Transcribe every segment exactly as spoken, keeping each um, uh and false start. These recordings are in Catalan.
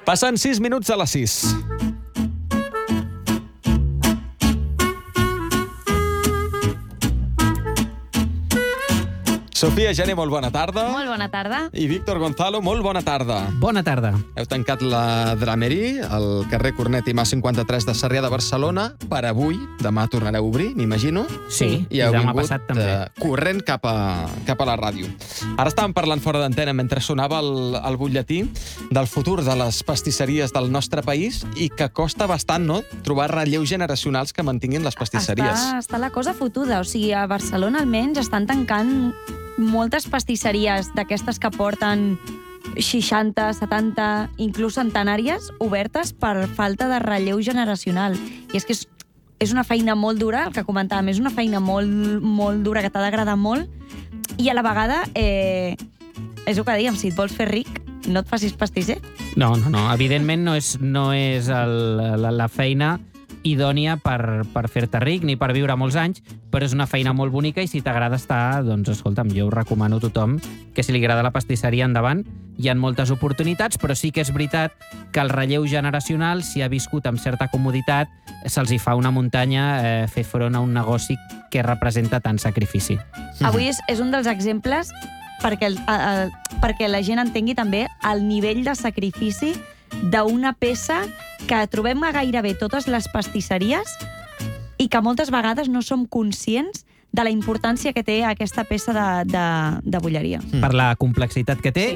Passen sis minuts a les sis. Sofia Gené, molt bona tarda. Molt bona tarda. I Víctor Gonzalo, molt bona tarda. Bona tarda. Heu tancat la Dramerie al carrer Cornet i Mas cinquanta-tres de Sarrià de Barcelona per avui. Demà tornareu a obrir, m'imagino. Sí, I heu demà vingut passat també. eh, corrent cap a, cap a la ràdio. Ara estàvem parlant fora d'antena mentre sonava el, el butlletí del futur de les pastisseries del nostre país i que costa bastant, no?, trobar relleus generacionals que mantinguin les pastisseries. Està, està la cosa fotuda. O sigui, a Barcelona almenys estan tancant moltes pastisseries d'aquestes que porten seixanta, setanta, inclús centenàries obertes per falta de relleu generacional. I és que és, és una feina molt dura, el que comentàvem, és una feina molt, molt dura que t'ha d'agradar molt i a la vegada, eh, és el que dèiem, si et vols fer ric, no et facis pastisser. No, no, no. Evidentment no és, no és el, la, la feina idònia per, per fer-te ric ni per viure molts anys, però és una feina molt bonica i si t'agrada estar, doncs escolta'm, jo ho recomano a tothom que si li agrada la pastisseria endavant. Hi ha moltes oportunitats, però sí que és veritat que el relleu generacional, si ha viscut amb certa comoditat, se'ls hi fa una muntanya eh, fer front a un negoci que representa tant sacrifici. Avui és, és un dels exemples perquè, el, el, perquè la gent entengui també el nivell de sacrifici d'una peça que trobem a gairebé totes les pastisseries i que moltes vegades no som conscients de la importància que té aquesta peça de, de, de bolleria. Mm. Per la complexitat que té Sí.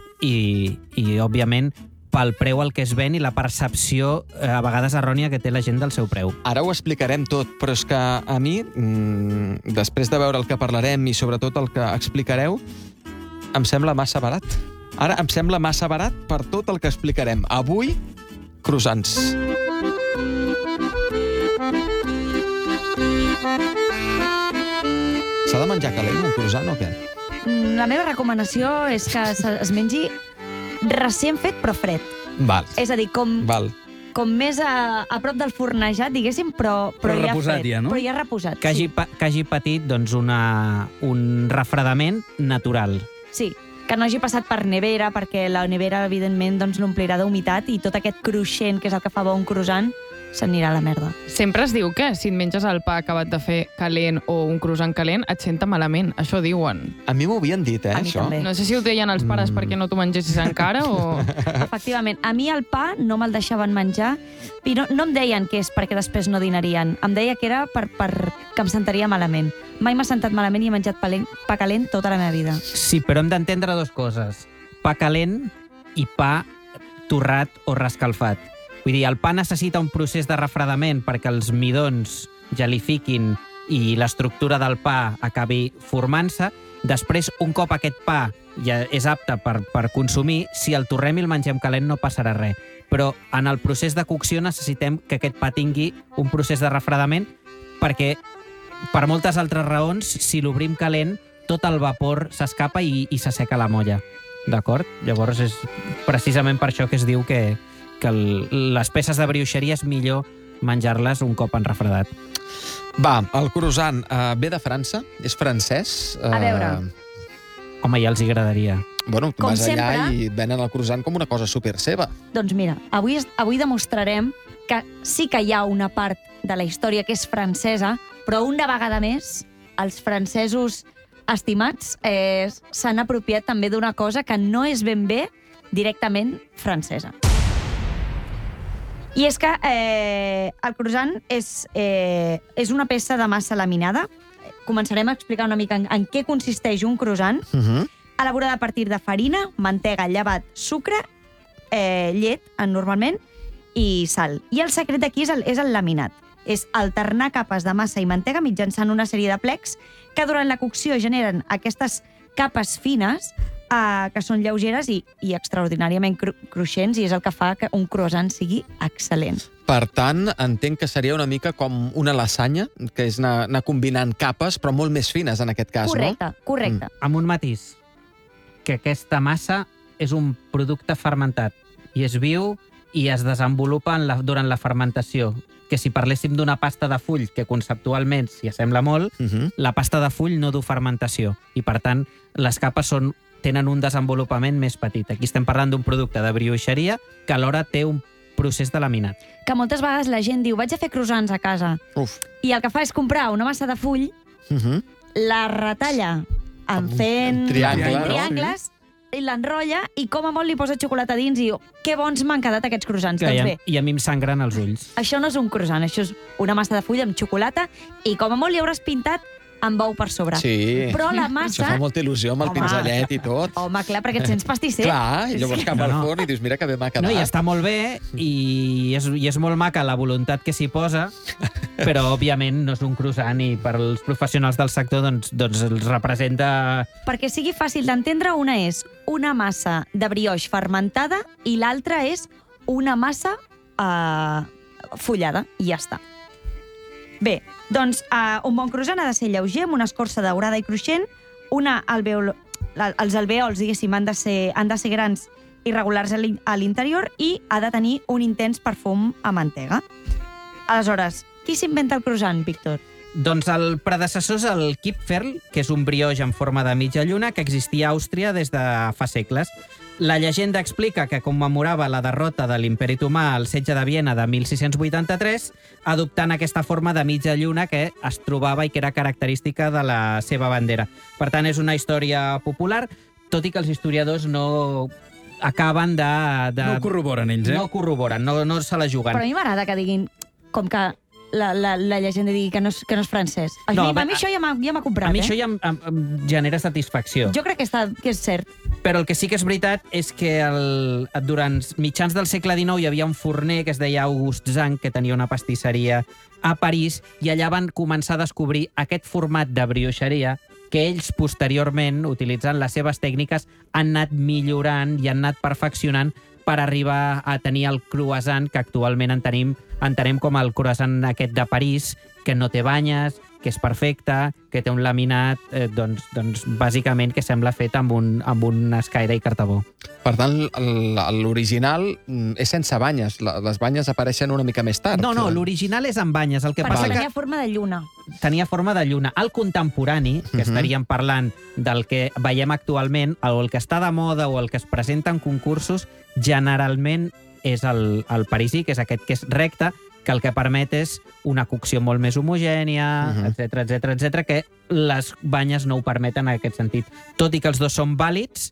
i, i, òbviament, pel preu al que es ven i la percepció eh, a vegades errònia que té la gent del seu preu. Ara ho explicarem tot, però és que a mi, mmm, després de veure el que parlarem i sobretot el que explicareu, em sembla massa barat. Ara em sembla massa barat per tot el que explicarem. Avui, croissants. S'ha de menjar calent un croissant o què? La meva recomanació és que se- es mengi recent fet però fred. Val, És a dir, com, val. com més a, a prop del fornejat, diguéssim, però, però, Però ja reposat fred. ja, no? Però ja reposat, Que hagi, sí. pa, que hagi patit doncs, una, un refredament natural. Sí, que no hagi passat per nevera, perquè la nevera, evidentment, doncs, l'omplirà d'humitat i tot aquest cruixent, que és el que fa bo un croissant, s'anirà a la merda. Sempre es diu que si et menges el pa acabat de fer calent o un croissant calent, et senta malament. Això diuen. A mi m'ho havien dit, eh, A mi això. també. No sé si ho deien els pares Mm. perquè no t'ho mengessis encara o... Efectivament, a mi el pa no me'l deixaven menjar i no, no em deien que és perquè després no dinarien. Em deia que era per, per que em sentaria malament. Mai m'ha sentat malament i he menjat pa, pa calent tota la meva vida. Sí, però hem d'entendre dues coses. Pa calent i pa torrat o rescalfat. Vull dir, el pa necessita un procés de refredament perquè els midons gelifiquin i l'estructura del pa acabi formant-se. Després, un cop aquest pa ja és apte per, per consumir, si el torrem i el mengem calent no passarà res. Però en el procés de cocció necessitem que aquest pa tingui un procés de refredament perquè, per moltes altres raons, si l'obrim calent, tot el vapor s'escapa i, i s'asseca la molla. D'acord? Llavors és precisament per això que es diu que, que el, les peces de brioixeria és millor menjar-les un cop han refredat. Va, el croissant uh, ve de França? És francès? A veure. Home, ja els hi agradaria. Bueno, tu Com vas allà sempre- i et venen el croissant com una cosa super seva. Doncs mira, avui, avui demostrarem que sí que hi ha una part de la història que és francesa, però una vegada més, els francesos estimats eh, s'han apropiat també d'una cosa que no és ben bé directament francesa. I és que eh, el croissant és, eh, és una peça de massa laminada. Començarem a explicar una mica en, en què consisteix un croissant, Uh -huh. elaborada a partir de farina, mantega, llevat, sucre, eh, llet, normalment, i sal. I el secret d'aquí és, el, és el laminat. És alternar capes de massa i mantega mitjançant una sèrie de plecs que durant la cocció generen aquestes capes fines eh, que són lleugeres i, i extraordinàriament cru cruixents, i és el que fa que un croissant sigui excel·lent. Per tant, entenc que seria una mica com una lasanya, que és anar, anar combinant capes, però molt més fines en aquest cas, Correcte, no? correcte. Amb un matís, que aquesta massa és un producte fermentat i és viu i es desenvolupa en la, durant la fermentació. Que si parléssim d'una pasta de full, que conceptualment s'hi assembla molt, Uh -huh. la pasta de full no du fermentació i, per tant, les capes són tenen un desenvolupament més petit. Aquí estem parlant d'un producte de brioixeria que alhora té un procés de laminat. Que moltes vegades la gent diu, vaig a fer croissants a casa. Uf. I el que fa és comprar una massa de full, Uh -huh. la retalla en Com fent en triangle, en no? triangles, i l'enrotlla i com a molt li posa xocolata dins i diu, que bons m'han quedat aquests croissants. I Doncs a, bé, I a mi em sangren els ulls. això no és un croissant, això és una massa de full amb xocolata i com a molt li hauràs pintat amb ou per sobre. Sí. Però la Això massa... fa molta il·lusió amb el Home. pinzellet i tot. Home, clar, perquè et sents pastisser. Clar, i llavors cap al No, no. forn i dius, mira que bé m'ha quedat. No, i està molt bé, i és, i és molt maca la voluntat que s'hi posa, però, òbviament, no és un croissant i per als professionals del sector doncs, doncs els representa... Perquè sigui fàcil d'entendre, una és una massa de brioix fermentada i l'altra és una massa eh, fullada, i ja està. Bé, doncs uh, un bon croissant ha de ser lleuger, amb una escorça daurada i cruixent, una alveol... els alveols, diguéssim, han de ser, han de ser grans i regulars a l'in- a l'interior i ha de tenir un intens perfum a mantega. Aleshores, qui s'inventa el croissant, Víctor? Doncs el predecessor és el Kipferl, que és un brioix en forma de mitja lluna que existia a Àustria des de fa segles. La llegenda explica que commemorava la derrota de l'Imperi Otomà al setge de Viena de mil sis-cents vuitanta-tres, adoptant aquesta forma de mitja lluna que es trobava i que era característica de la seva bandera. Per tant, és una història popular, tot i que els historiadors no acaben de... de... No ho corroboren ells, eh? No ho corroboren, no, no se la juguen. Però a mi m'agrada que diguin, com que la, la, la llegenda digui que no és, que no és francès. A, No, mi, a- a mi això ja m'ha ja m'ha comprat, A mi eh? això ja em, em, em genera satisfacció. Jo crec que, està, que és cert. Però el que sí que és veritat és que el, durant mitjans del segle dinou hi havia un forner que es deia August Zank, que tenia una pastisseria a París, i allà van començar a descobrir aquest format de brioixeria que ells posteriorment, utilitzant les seves tècniques, han anat millorant i han anat perfeccionant per arribar a tenir el croissant que actualment en tenim, entenem com el croissant aquest de París, que no té banyes, que és perfecte, que té un laminat, eh, doncs, doncs bàsicament que sembla fet amb un, amb un escaire i cartabó. Per tant, el- l'original mm, és sense banyes. La- Les banyes apareixen una mica més tard. No, no, l'original és amb banyes. El que Perquè passa tenia que forma de lluna. tenia forma de lluna. El contemporani, que Mhm. estaríem parlant del que veiem actualment, o el que està de moda o el que es presenta en concursos, generalment és el, el parisí, que és aquest que és recte, que el que permet és una cocció molt més homogènia, Mhm. etc etc etc, que les banyes no ho permeten en aquest sentit. Tot i que els dos són vàlids,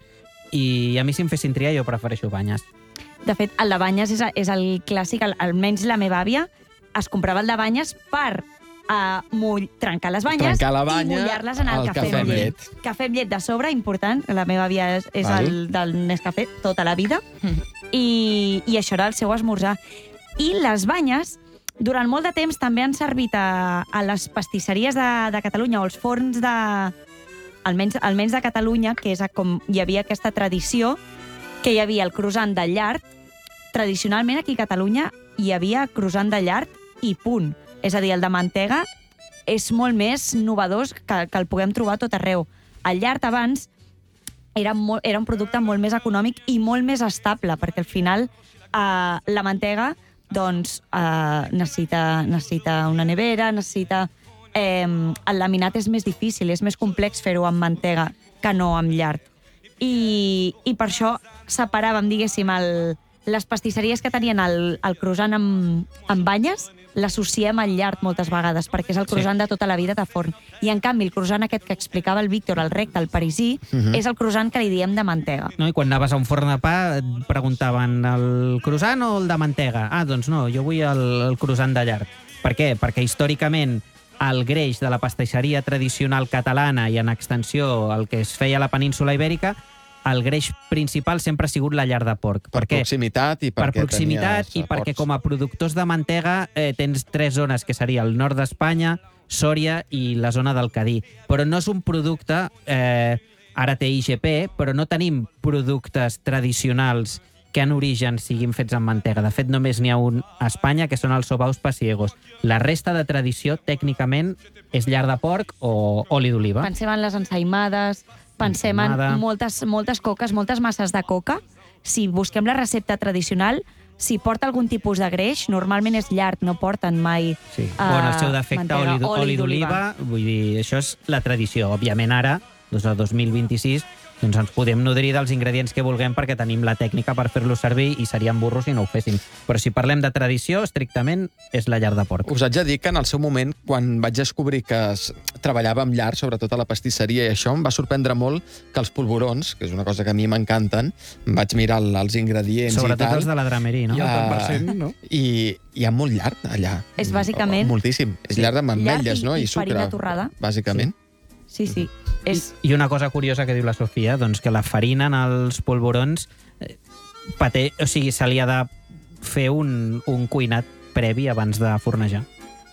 i a mi si em fessin triar jo prefereixo banyes. De fet, el de banyes és, és el clàssic, el, almenys la meva àvia es comprava el de banyes per uh, mull, trencar les banyes Trencar la i banya mullar-les en el al cafè, cafè amb amb llet. llet. Cafè amb llet de sobre, important. La meva àvia és, és Val. el del Nescafé tota la vida. Mm. I, I això era el seu esmorzar. I les banyes, durant molt de temps, també han servit a, a les pastisseries de, de Catalunya o els forns de... Almenys, almenys de Catalunya, que és a com hi havia aquesta tradició, que hi havia el croissant de llard. Tradicionalment, aquí a Catalunya, hi havia croissant de llard i punt. És a dir, el de mantega és molt més novedós que, que el puguem trobar a tot arreu. El llard abans era, molt, era un producte molt més econòmic i molt més estable, perquè al final eh, la mantega doncs, eh, necessita, necessita una nevera, necessita... Eh, el laminat és més difícil, és més complex fer-ho amb mantega que no amb llard. I, i per això separàvem, diguéssim, el, les pastisseries que tenien el, el croissant amb, amb banyes, l'associem al llard moltes vegades, perquè és el croissant sí. de tota la vida de forn. I, en canvi, el croissant aquest que explicava el Víctor, el recte, el parisí, uh -huh. és el croissant que li diem de mantega. No? I quan anaves a un forn de pa et preguntaven el croissant o el de mantega? Ah, doncs no, jo vull el, el croissant de llard. Per què? Perquè històricament el greix de la pastisseria tradicional catalana i en extensió el que es feia a la península ibèrica, el greix principal sempre ha sigut la llar de porc. Per Perquè proximitat i per perquè proximitat tenies i perquè aports. com a productors de mantega eh, tens tres zones, que seria el nord d'Espanya, Sòria i la zona del Cadí. Però no és un producte... Eh, ara té I G P, però no tenim productes tradicionals que en origen siguin fets amb mantega. De fet, només n'hi ha un a Espanya, que són els sobaus pasiegos. La resta de tradició, tècnicament, és llar de porc o oli d'oliva. Pensem en les ensaïmades, pensem Ensaïmada. en moltes, moltes coques, moltes masses de coca. Si busquem la recepta tradicional, si porta algun tipus de greix, normalment és llard, no porten mai... Sí. Uh, O en el seu defecte, mantega, oli, d'o- oli oli d'oliva. Vull dir, això és la tradició. Òbviament ara, doncs el dos mil vint-i-sis, Doncs ens podem nodrir dels ingredients que vulguem perquè tenim la tècnica per fer-lo servir i seríem burros si no ho féssim. Però si parlem de tradició, estrictament és la llar de porc. Us haig de dir que en el seu moment, quan vaig descobrir que es treballava amb llar, sobretot a la pastisseria i això, em va sorprendre molt que els polvorons, que és una cosa que a mi m'encanten, vaig mirar el- els ingredients Sobretot i tal. els de la drameria, no? I el Ah, tant per cent, no? I hi ha molt llard allà. És bàsicament- Moltíssim. És llard amb ametlles, Llard i- no? i I sucre, farina torrada. bàsicament. Sí, sí. És... I una cosa curiosa que diu la Sofia, doncs que la farina en els polvorons eh, paté, o sigui, se li ha de fer un, un cuinat previ abans de fornejar.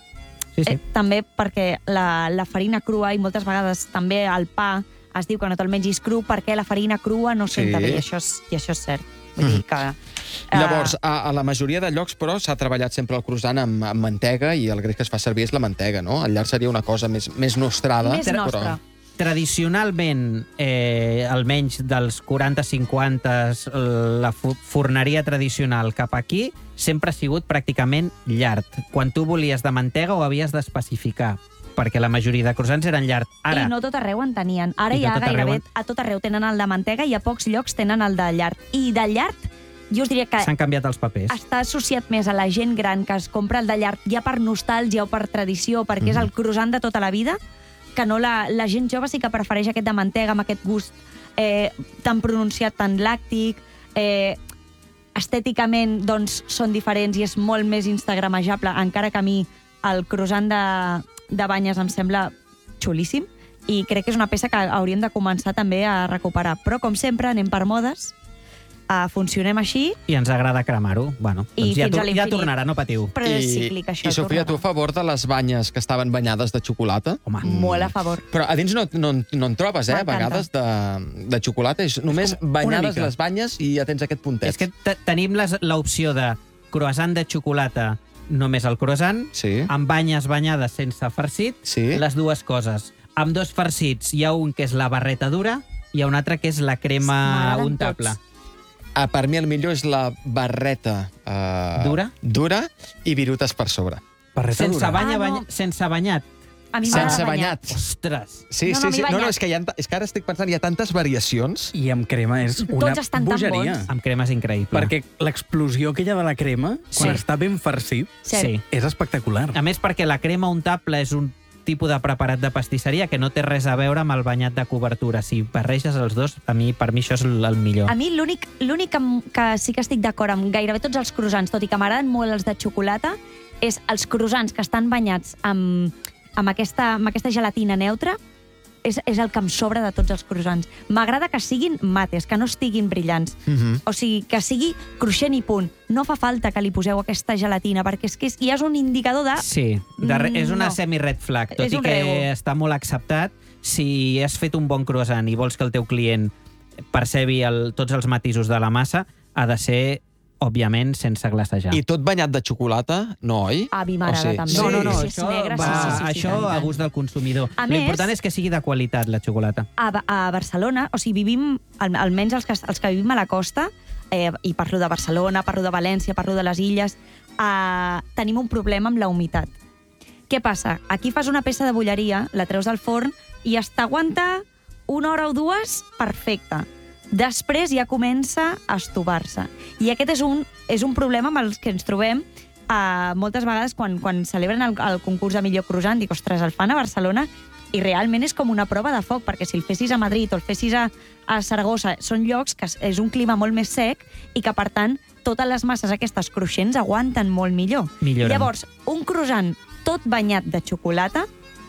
Sí, sí. Eh, també perquè la, la farina crua, i moltes vegades també el pa, es diu que no te'l mengis cru perquè la farina crua no senta Sí. bé, i això és, i això és cert. Vull dir que... eh, Llavors, a, a la majoria de llocs, però, s'ha treballat sempre el croissant amb, amb mantega i el greix que es fa servir és la mantega, no? El llarg seria una cosa més, més nostrada. Més nostra. Tradicionalment, eh, almenys dels quaranta cinquanta, la fu- forneria tradicional cap aquí sempre ha sigut pràcticament llard. Quan tu volies de mantega ho havies d'especificar, perquè la majoria de croissants eren llard. Ara, I no tot arreu en tenien. Ara I no ja tot arreu gairebé en- a tot arreu tenen el de mantega i a pocs llocs tenen el de llard. I de llard, jo us diria que s'han canviat els papers. està associat més a la gent gran que es compra el de llard ja per nostàlgia o per tradició, perquè és el croissant de tota la vida, que no la, la gent jove sí que prefereix aquest de mantega amb aquest gust eh, tan pronunciat, tan làctic, eh, estèticament doncs, són diferents i és molt més instagramejable, encara que a mi el croissant de, de banyes em sembla xulíssim i crec que és una peça que hauríem de començar també a recuperar. Però, com sempre, anem per modes, uh, funcionem així, I ens agrada cremar-ho. Bueno, I doncs ja, fins a tor- ja l'infinit. tornarà, no patiu. però és cíclic, això. I Sofia, tu a tornarà. favor de les banyes que estaven banyades de xocolata? Home, Molt a favor. Però a dins no, no, no en trobes, eh? A M'encanta. vegades de, de xocolata. És només com una banyades mica. les banyes i ja tens aquest puntet. és que te- tenim les- l'opció de croissant de xocolata, només el croissant, Sí, amb banyes banyades sense farcit, sí. les dues coses. Amb dos farcits hi ha un que és la barreta dura i hi ha un altre que és la crema M'agraden untable. tots. Ah, per mi el millor és la barreta... Uh, Dura? Dura i virutes per sobre. Barreta Sense, dura. banya, Ah, no. banya, sense banyat. A mi Sense m'agrada banyat. Ostres! Sí, No, no, sí, a mi sí. No, no, banyat. és que, hi ha, és que ara estic pensant, hi ha tantes variacions. I amb crema és una Tots estan tan bogeria. bons. Amb crema és increïble. Perquè l'explosió que hi ha de la crema, quan Sí. està ben farcit, Cert. Sí. és espectacular. A més, perquè la crema untable és un tipus de preparat de pastisseria que no té res a veure amb el banyat de cobertura. Si barreges els dos, a mi, per mi això és el el millor. A mi l'únic l'únic que, em- que sí que estic d'acord amb gairebé tots els croissants, tot i que m'agraden molt els de xocolata, és els croissants que estan banyats amb, amb, aquesta, amb aquesta gelatina neutra, és, és el que em sobra de tots els croissants. M'agrada que siguin mates, que no estiguin brillants. Uh -huh. O sigui, que sigui cruixent i punt. No fa falta que li poseu aquesta gelatina, perquè és que és, ja és un indicador de... Sí, de re, és una No. semi-red flag, tot És i un que rego. està molt acceptat. Si has fet un bon croissant i vols que el teu client percebi el, tots els matisos de la massa, ha de ser, òbviament, sense glacejar. I tot banyat de xocolata, no, oi? A mi m'agrada O sigui, també. No, no, no, Sí, és això, negre, va, sí, sí, sí, sí, això tant, a tant. gust del consumidor. A L'important més- és que sigui de qualitat, la xocolata. A, Ba- a Barcelona, o sigui, vivim, al- almenys els que, els que vivim a la costa, eh, i parlo de Barcelona, parlo de València, parlo de les Illes, eh, tenim un problema amb la humitat. Què passa? Aquí fas una peça de bolleria, la treus del forn i es t'aguanta una hora o dues perfecte. Després ja comença a estovar-se. I aquest és un, és un problema amb els que ens trobem eh, moltes vegades quan, quan celebren el, el concurs de millor croissant. Dic, ostres, el fan a Barcelona i realment és com una prova de foc, perquè si el fessis a Madrid o el fessis a, a Saragossa, són llocs que és un clima molt més sec i que, per tant, totes les masses aquestes cruixents aguanten molt millor. Milloren. Llavors, un croissant tot banyat de xocolata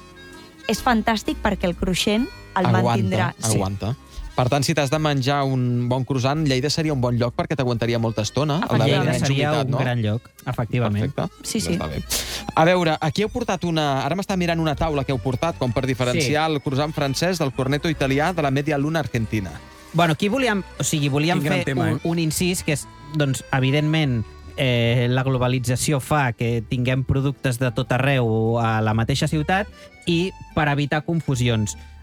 és fantàstic perquè el cruixent el mantindrà. Aguanta, aguanta. Per tant, si t'has de menjar un bon croissant, Lleida seria un bon lloc perquè t'aguantaria molta estona. al d'haver Lleida Lleida menys seria humitat, un no? gran lloc, efectivament. Perfecte. Sí, sí. Està bé. A veure, aquí heu portat una... Ara m'està mirant una taula que heu portat com per diferenciar sí. el croissant francès del cornetto italià de la media luna argentina. Bueno, aquí volíem, o sigui, volíem Quin gran fer tema, un, eh? un incís que és, doncs, evidentment, eh, la globalització fa que tinguem productes de tot arreu a la mateixa ciutat i per evitar confusions.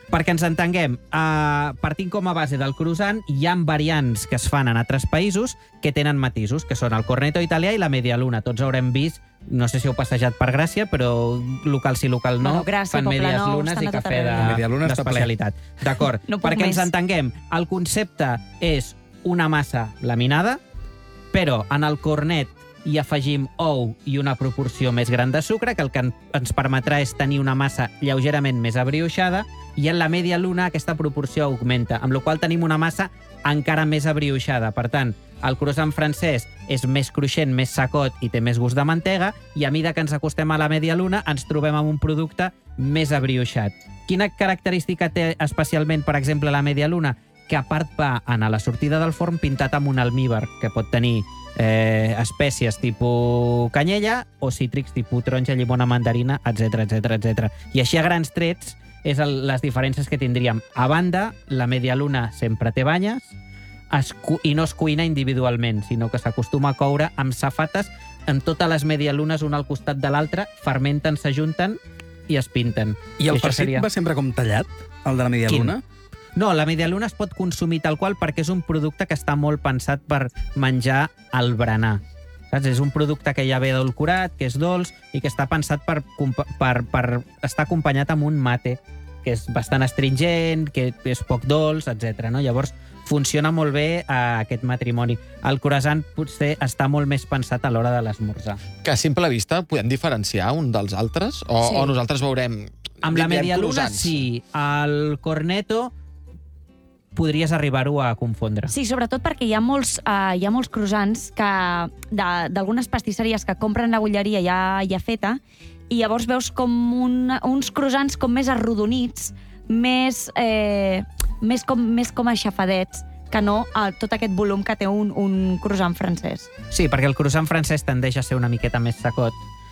perquè ens entenguem, uh, partint com a base del croissant, hi ha variants que es fan en altres països que tenen matisos, que són el cornetto italià i la media luna. Tots haurem vist, no sé si heu passejat per Gràcia, però local sí, local no, Bueno, Gràcia, fan medias Poblenou, lunes estan i a tot cafè arreu. de- Media luna està ple. d'especialitat. D'acord, No puc perquè ens més. entenguem, el concepte és una massa laminada, però en el cornet hi afegim ou i una proporció més gran de sucre, que el que en- ens permetrà és tenir una massa lleugerament més abrioixada, i en la media luna aquesta proporció augmenta, amb la qual tenim una massa encara més abrioixada. Per tant, el croissant francès és més cruixent, més secot i té més gust de mantega, i a mida que ens acostem a la media luna ens trobem amb un producte més abrioixat. Quina característica té especialment, per exemple, la media luna? Que a part va anar a la sortida del forn pintat amb un almívar, que pot tenir eh, espècies tipus canyella o cítrics tipus taronja, llimona, mandarina, etc etc etc. I així a grans trets és el, les diferències que tindríem. A banda, la media luna sempre té banyes es, cu- i no es cuina individualment, sinó que s'acostuma a coure amb safates amb totes les medialunes una al costat de l'altra, fermenten, s'ajunten i es pinten. I el això farcit seria- va sempre com tallat, el de la media Quin? luna? No, la medialuna es pot consumir tal qual perquè és un producte que està molt pensat per menjar al berenar. Saps? És un producte que ja ve edulcorat, que és dolç i que està pensat per, compa- per, per estar acompanyat amb un mate, que és bastant astringent, que és poc dolç, etcètera. No? Llavors, funciona molt bé a aquest matrimoni. El croissant potser està molt més pensat a l'hora de l'esmorzar. Que a simple vista podem diferenciar un dels altres? O, Sí. o nosaltres veurem... Amb la direm medialuna, croissants? sí. El cornetto podries arribar-ho a confondre. Sí, sobretot perquè hi ha molts, uh, hi ha molts croissants que de- d'algunes pastisseries que compren la bulleria ja, ja feta, i llavors veus com un, uns croissants com més arrodonits, més, eh, més, com, més com aixafadets, que no a tot aquest volum que té un, un croissant francès. Sí, perquè el croissant francès tendeix a ser una miqueta més secot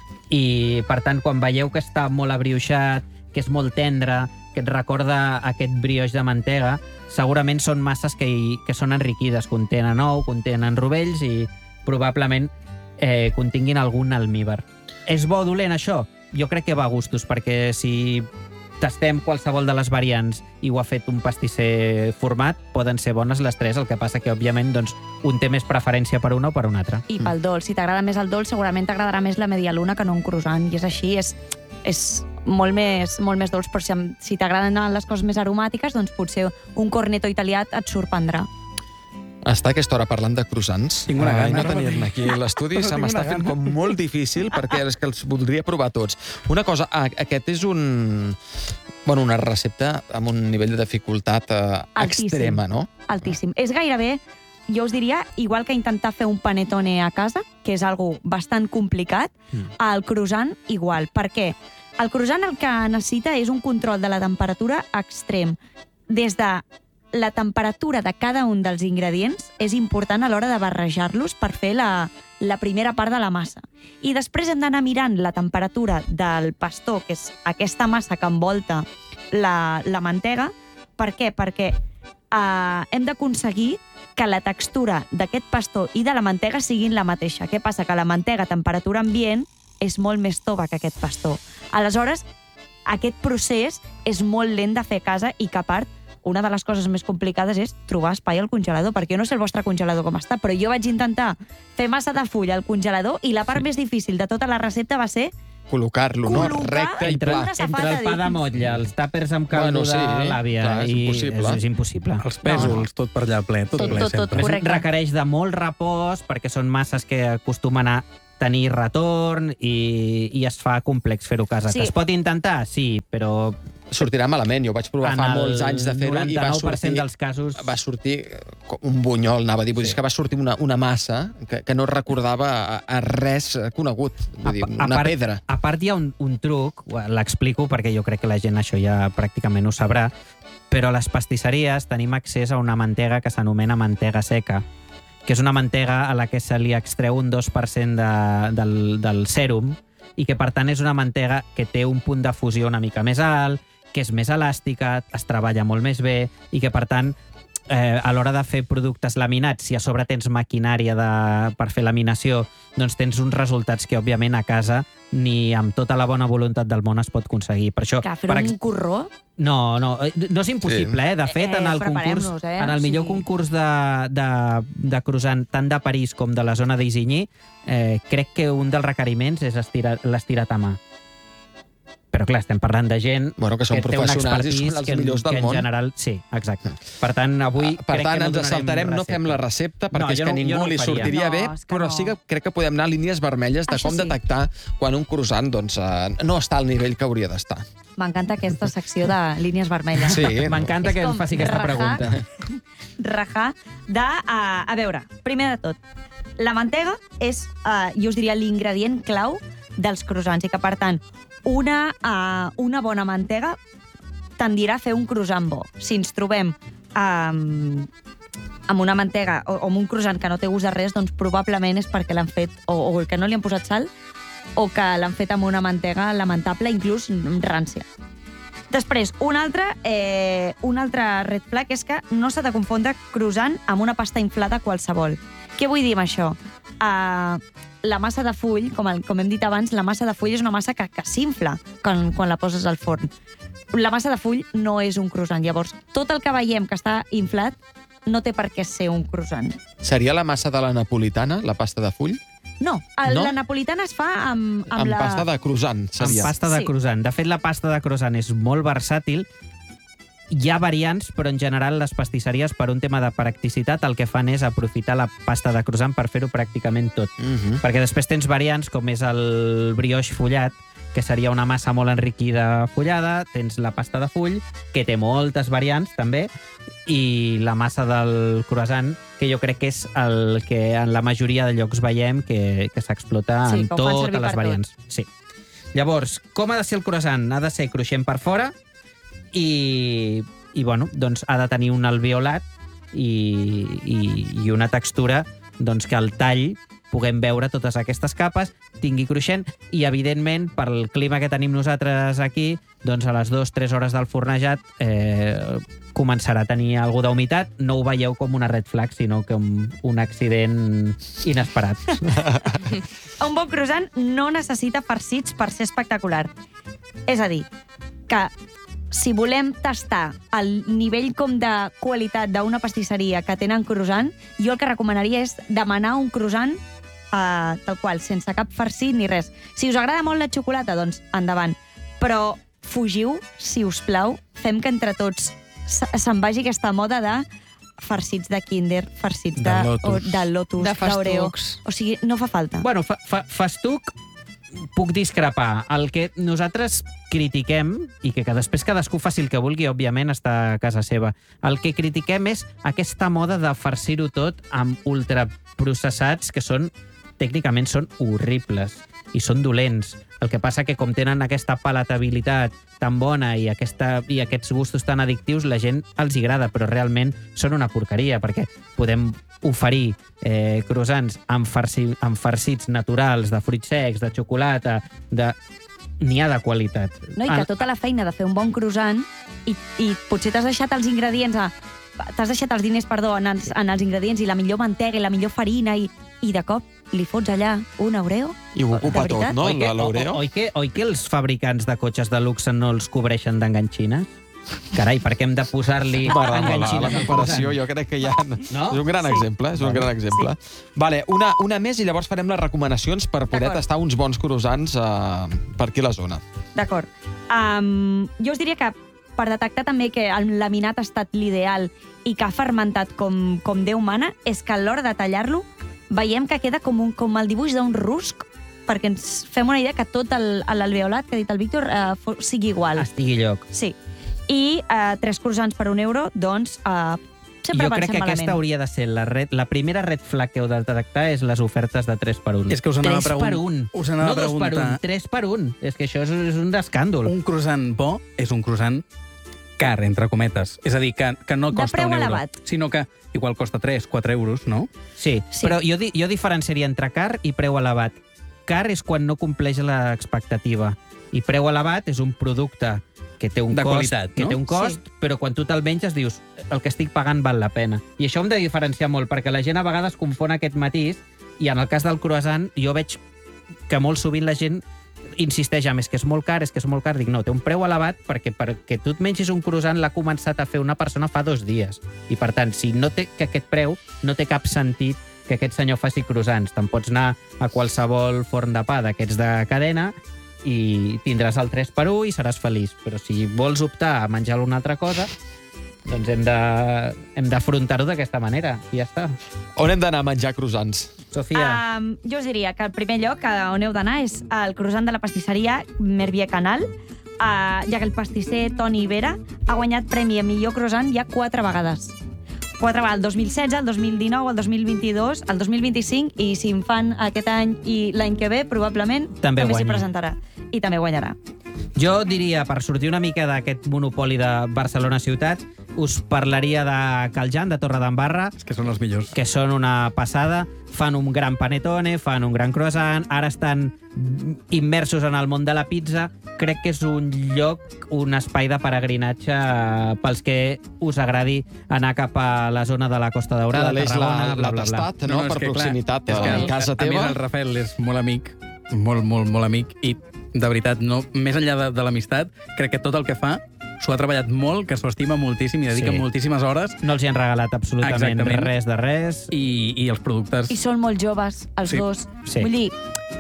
i, per tant, quan veieu que està molt abrioixat, que és molt tendre, que et recorda aquest brioix de mantega, segurament són masses que, hi, que són enriquides, contenen ou, contenen rovells i probablement eh, continguin algun almívar. És bo o dolent, això? Jo crec que va a gustos, perquè si tastem qualsevol de les variants i ho ha fet un pastisser format, poden ser bones les tres, el que passa que, òbviament, doncs, un té més preferència per una o per una altra. I pel dolç, si t'agrada més el dolç, segurament t'agradarà més la medialuna que no un croissant, i és així, és, és molt més, molt més dolç, però si, si t'agraden les coses més aromàtiques, doncs potser un cornetto italià et sorprendrà. Estar a aquesta hora parlant de croissants Tinc una eh, i gana, no no? tenir-ne aquí a l'estudi Tinc se una m'està fent gana. com molt difícil perquè és que els voldria provar tots. Una cosa, ah, aquest és un... Bueno, una recepta amb un nivell de dificultat eh, Altíssim. extrema, no? Altíssim. És gairebé, jo us diria, igual que intentar fer un panettone a casa, que és algo bastant complicat, Mm. el croissant igual. Per què? El croissant el que necessita és un control de la temperatura extrem. Des de la temperatura de cada un dels ingredients és important a l'hora de barrejar-los per fer la, la primera part de la massa. I després hem d'anar mirant la temperatura del pastó, que és aquesta massa que envolta la, la mantega. Per què? Perquè eh, hem d'aconseguir que la textura d'aquest pastó i de la mantega siguin la mateixa. Què passa? Que la mantega a temperatura ambient és molt més tova que aquest pastó. Aleshores, aquest procés és molt lent de fer a casa i que, a part, una de les coses més complicades és trobar espai al congelador, perquè jo no sé el vostre congelador com està, però jo vaig intentar fer massa de fulla al congelador i la part sí. més difícil de tota la recepta va ser Col·locar-lo, no? Col·locar Recte i Entre, pla. una safata entre el pa de dins. motlla, els tàpers amb caldo Bueno, sí, de l'àvia, clar, és i impossible. és, és impossible. Els pèsols, No, no. tot per allà ple, tot, Tot, ple tot, tot, sempre. correcte. Requereix de molt repòs perquè són masses que acostumen a tenir retorn i, i es fa complex fer-ho a casa. Sí. Que es pot intentar? Sí, però Sortirà malament. Jo vaig provar en fa el molts anys de fer-ho i va noranta-nou per cent sortir... dels casos... Va sortir com un bunyol, anava a dir. Vull dir, Sí. és que va sortir una, una massa que, que no recordava a, a res conegut. Vull dir, A- a una part- pedra. A part hi ha un, un truc, l'explico perquè jo crec que la gent això ja pràcticament ho sabrà, però a les pastisseries tenim accés a una mantega que s'anomena mantega seca, que és una mantega a la que se li extreu un dos per cent de, del, del sèrum i que, per tant, és una mantega que té un punt de fusió una mica més alt, que és més elàstica, es treballa molt més bé i que, per tant, eh, a l'hora de fer productes laminats, si a sobre tens maquinària de, per fer laminació, doncs tens uns resultats que, òbviament, a casa ni amb tota la bona voluntat del món es pot aconseguir. Per això, Que fer per un ex- corró... No, no, eh, no és impossible, Sí. eh? De fet, Eh, en el preparem-nos, concurs, eh? en el O millor sigui- concurs de, de, de croissant, tant de París com de la zona d'Isigny, eh, crec que un dels requeriments és estirar- l'estirat a mà. Però, clar, estem parlant de gent Bueno, que són té una professionals i expertise són els que, en- millors del que en món. general... Sí, exacte. Per tant, avui Ah, per crec tant, que no ens donarem saltarem, no fem la recepta, perquè No, és jo que no- jo ningú no ho li faria. sortiria No, bé, és que però no. sí que crec que podem anar a línies vermelles de Això com sí. detectar quan un croissant doncs, eh, no està al nivell que hauria d'estar. M'encanta aquesta secció de línies vermelles. Sí, M'encanta És que em com faci aquesta rajar. pregunta. Rajar de... A, a veure, primer de tot, la mantega és, uh, jo us diria, l'ingredient clau dels croissants i que, per tant, una, uh, una bona mantega tendirà a fer un croissant bo. Si ens trobem um, amb una mantega o, o amb un croissant que no té gust de res, doncs probablement és perquè l'han fet o, o que no li han posat sal o que l'han fet amb una mantega lamentable, inclús rància. Després, un altre, eh, un altre red flag és que no s'ha de confondre croissant amb una pasta inflada qualsevol. Què vull dir amb això? Uh, la massa de full, com, el, com hem dit abans, la massa de full és una massa que, que s'infla quan, quan la poses al forn. La massa de full no és un croissant. Llavors, tot el que veiem que està inflat no té per què ser un croissant. Seria la massa de la napolitana, la pasta de full? No, el, No? la napolitana es fa amb, amb, Amb la... pasta de croissant, Amb seria. pasta de Sí. croissant. De fet, la pasta de croissant és molt versàtil. Hi ha variants, però en general les pastisseries, per un tema de practicitat, el que fan és aprofitar la pasta de croissant per fer-ho pràcticament tot. Mhm. Perquè després tens variants, com és el brioche fullat, que seria una massa molt enriquida fullada, tens la pasta de full, que té moltes variants, també, i la massa del croissant, que jo crec que és el que en la majoria de llocs veiem que, que s'explota Sí, en que ho fan totes servir les per variants. Sí. Llavors, com ha de ser el croissant? Ha de ser cruixent per fora i, i bueno, doncs ha de tenir un alveolat i, i, i una textura doncs, que al tall puguem veure totes aquestes capes, tingui cruixent i, evidentment, pel clima que tenim nosaltres aquí, doncs a les dues tres hores del fornejat eh, començarà a tenir alguna d'humitat. No ho veieu com una red flag, sinó com un accident inesperat. Un bon croissant no necessita farcits per ser espectacular. És a dir, que si volem tastar el nivell com de qualitat d'una pastisseria que tenen croissant, jo el que recomanaria és demanar un croissant eh, tal qual, sense cap farcit ni res. Si us agrada molt la xocolata, doncs endavant. Però fugiu, si us plau, fem que entre tots se- se'n vagi aquesta moda de farcits de Kinder, farcits de, De Lotus. o, de Lotus, De d'Oreo. festucs. O sigui, no fa falta. Bueno, fa, fa, festuc puc discrepar. El que nosaltres critiquem, i que, que després cadascú faci el que vulgui, òbviament està a casa seva, el que critiquem és aquesta moda de farcir-ho tot amb ultraprocessats que són, tècnicament, són horribles i són dolents. El que passa que com tenen aquesta palatabilitat tan bona i, aquesta, i aquests gustos tan addictius, la gent els hi agrada, però realment són una porqueria, perquè podem oferir eh, croissants amb, farci, amb farcits naturals, de fruits secs, de xocolata, de... n'hi ha de qualitat. No, i que tota la feina de fer un bon croissant i, i potser t'has deixat els ingredients a, t'has deixat els diners, perdó, en els, en els ingredients i la millor mantega i la millor farina i, i de cop li fots allà un Oreo. I ho ocupa De tot, veritat? no? Oi que, L'Oreo. oi, que, oi que els fabricants de cotxes de luxe no els cobreixen d'enganxines? Carai, per què hem de posar-li M'agrada la, enganxines? la comparació, jo crec que ja... No? És un gran Sí. exemple, és un gran exemple. Vale, una, una més i llavors farem les recomanacions per poder D'acord. tastar uns bons croissants uh, per aquí a la zona. D'acord. Um, jo us diria que per detectar també que el laminat ha estat l'ideal i que ha fermentat com, com Déu mana, és que a l'hora de tallar-lo veiem que queda com, un, com el dibuix d'un rusc, perquè ens fem una idea que tot el- l'alveolat que ha dit el Víctor eh, fo- sigui igual. Estigui lloc. Sí. I eh, tres croissants per un euro, doncs eh, sempre Jo crec pensem que malament. aquesta hauria de ser la red, la primera red flag que heu de detectar és les ofertes de tres per un. És que us anava a tres pregun- per un. us anava no a dos per preguntar. un, tres per un. És que això és, és un escàndol. Un croissant bo és un croissant car, entre cometes. És a dir, que, que no De costa preu un euro, elevat. sinó que igual costa tres, quatre euros, no? Sí, Sí. però jo, di- jo diferenciaria entre car i preu elevat. Car és quan no compleix l'expectativa. I preu elevat és un producte que té un De cost, qualitat, que no? té un cost, Sí. però quan tu te'l menges dius el que estic pagant val la pena. I això hem de diferenciar molt, perquè la gent a vegades confon aquest matís, i en el cas del croissant jo veig que molt sovint la gent insisteix en és que és molt car, és que és molt car. Dic, no, té un preu elevat perquè perquè tu et mengis un croissant l'ha començat a fer una persona fa dos dies. I, per tant, si no té que aquest preu, no té cap sentit que aquest senyor faci croissants. Te'n pots anar a qualsevol forn de pa d'aquests de cadena i tindràs el tres per u i seràs feliç. Però si vols optar a menjar alguna altra cosa, doncs hem de hem d'afrontar-ho d'aquesta manera. I ja està. On hem d'anar a menjar croissants? Sofia, Um, jo us diria que el primer lloc a on heu d'anar és el croissant de la pastisseria Mervier Canal, uh, ja que el pastisser Toni Vera ha guanyat premi a millor croissant ja quatre vegades. Quatre vegades, el dos mil setze, el dos mil dinou, el dos mil vint-i-dos, el dos mil vint-i-cinc, i si en fan aquest any i l'any que ve, probablement També també s'hi guanya. presentarà. I també guanyarà. jo diria, per sortir una mica d'aquest monopoli de Barcelona ciutat, us parlaria de Caljan, de Torredembarra, És que són els millors. que són una passada, fan un gran panetone, fan un gran croissant, ara estan immersos en el món de la pizza. Crec que és un lloc, un espai de peregrinatge pels que us agradi anar cap a la zona de la Costa Daurada, L'Aleix Tarragona, l'ha bla, bla, bla. tastat, no? és Per que, clar, proximitat és que a casa A més, teva. el Rafael és molt amic, molt, molt, molt amic, i de veritat, no, més enllà de, de l'amistat, crec que tot el que fa s'ho ha treballat molt, que s'ho estima moltíssim i dedica Sí. moltíssimes hores, No els hi han regalat absolutament Exactament. res de res. i, i els productes... I són molt joves, els Sí. dos. Sí. Vull dir,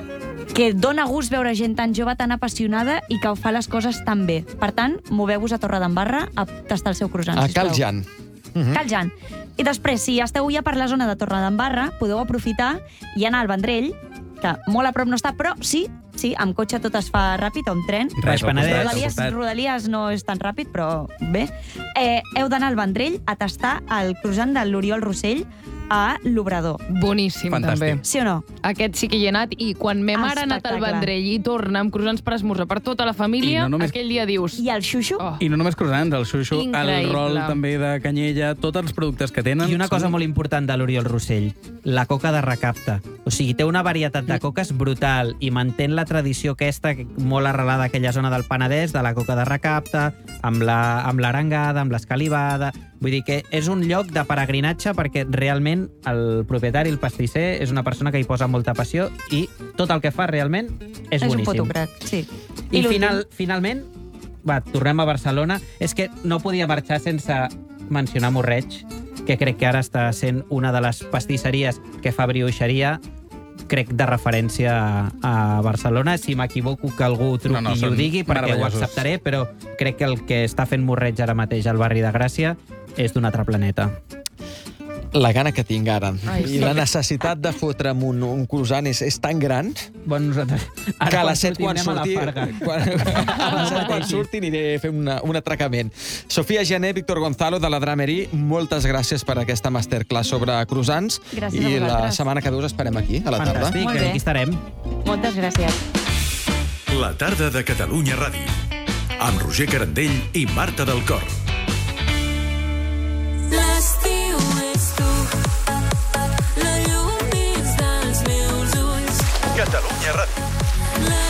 que dona gust veure gent tan jove, tan apassionada i que ho fa les coses tan bé. Per tant, moveu-vos a Torredembarra a tastar el seu croissant, A sisplau. Cal Jan. Cal Jan. I després, si esteu ja per la zona de Torredembarra, podeu aprofitar i anar al Vendrell, que molt a prop no està, però sí, sí, amb cotxe tot es fa ràpid, o amb tren. Baix al Penedès. costat, al Rodalies, costat. Rodalies no és tan ràpid, però bé. Eh, heu d'anar al Vendrell a tastar el croissant de l'Oriol Rossell a l'Obrador. Boníssim, Fantàstic. també. Sí o no? Aquest sí que hi he anat, i quan ma mare ha anat al Espectacle. Vendrell i torna amb croissants per esmorzar per tota la família, I no només- aquell dia dius... I el xuxu? Oh. I no només croissants, el xuxu, el Increïble. rol també de canyella, tots els productes que tenen... I una cosa són- molt important de l'Oriol Rossell, la coca de recapte. O sigui, té una varietat de coques brutal i mantén la tradició aquesta molt arrelada a aquella zona del Penedès, de la coca de recapte, amb la amb l'arengada, amb l'escalivada... Vull dir que és un lloc de peregrinatge perquè realment el propietari, el pastisser, és una persona que hi posa molta passió i tot el que fa realment és, és un boníssim. fotocrac, sí. I l'últim? final, finalment, va, tornem a Barcelona. És que no podia marxar sense mencionar Morreig, que crec que ara està sent una de les pastisseries que fa brioixeria, crec, de referència a Barcelona. Si m'equivoco, que algú truqui No, no, i ho són digui, perquè ho meravellosos. acceptaré, però crec que el que està fent Morreig ara mateix al barri de Gràcia és d'un altre planeta. La gana que tinc ara. Ai, I sí. la necessitat de fotre'm un, un croissant és, és tan gran Bueno, nosaltres... Ara que a quan les set sortim quan anem a la surti, Farga. quan, a les set quan surti aniré a fer una, un atracament. Sofia Gené, Víctor Gonzalo de la Dramery, moltes gràcies per aquesta masterclass sobre croissants. Gràcies a I la vosaltres. setmana que ve us esperem aquí, a la tarda. Fantàstic, Molt bé. aquí estarem. Moltes gràcies. La tarda de Catalunya Ràdio. Amb Roger Carandell i Marta del Cor. L'estiu ets tu, la llum dins dels meus ulls. Catalunya Ràdio.